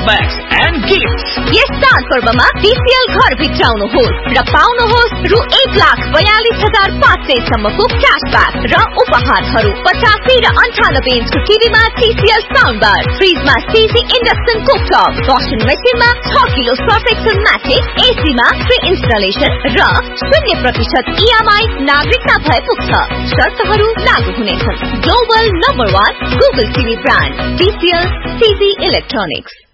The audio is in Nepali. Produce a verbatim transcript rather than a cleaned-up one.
क्याशब्याक्स एन्ड गिफ्ट्स। यस चाड पर्वमा टिसिएल घर भित्राउनुहोस् र पाउनुहोस् रु एक लाख बयालीस हजार पाँच सय सम्मको क्याशब्याक र उपहारहरू। पचासी र अन्ठानब्बे इन्चको टिभीमा टिसिएल साउन्ड बार, फ्रिजमा सीसी इन्डक्सन कुकटप, वासिङ मेसिनमा छ kilo Surf Excel mattress, एसीमा free installation र शून्य प्रतिशत इएमआई नागरिकता भए पुग्छ। शर्तहरू लागू हुनेछन्। Global number one Google TV brand TCL TV electronics.